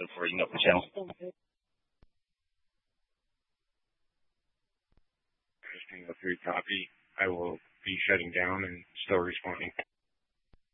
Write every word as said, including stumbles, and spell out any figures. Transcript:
before you up the channel. Testing the three copy. I will be shutting down and still responding.